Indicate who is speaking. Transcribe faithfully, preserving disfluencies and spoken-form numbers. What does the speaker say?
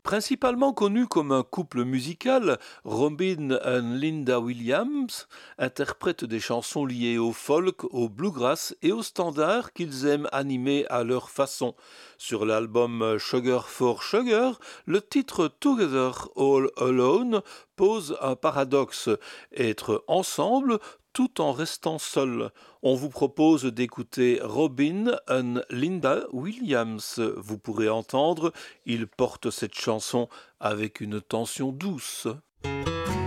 Speaker 1: Principalement connus comme un couple musical, Robin et Linda Williams interprètent des chansons liées au folk, au bluegrass et au standard qu'ils aiment animer à leur façon. Sur l'album Sugar for Sugar, le titre Together All Alone pose un paradoxe, être ensemble tout en restant seul. On vous propose d'écouter Robin and Linda Williams. Vous pourrez entendre, ils portent cette chanson avec une tension douce.